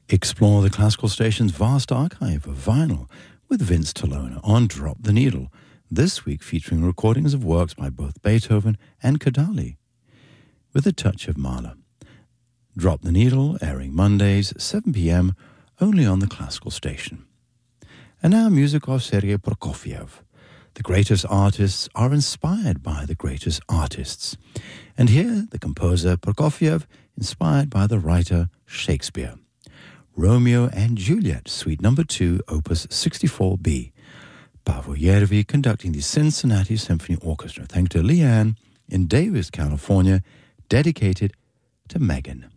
Explore the Classical Station's vast archive of vinyl with Vince Tolona on Drop the Needle, this week featuring recordings of works by both Beethoven and Kodály, with a touch of Mahler. Drop the Needle, airing Mondays, 7 p.m., only on the Classical Station. And now music of Sergei Prokofiev. The greatest artists are inspired by the greatest artists. And here, the composer Prokofiev, inspired by the writer Shakespeare. Romeo and Juliet, Suite No. 2, Opus 64B. Paavo Järvi conducting the Cincinnati Symphony Orchestra, thanks to Leanne in Davis, California, dedicated to Megan.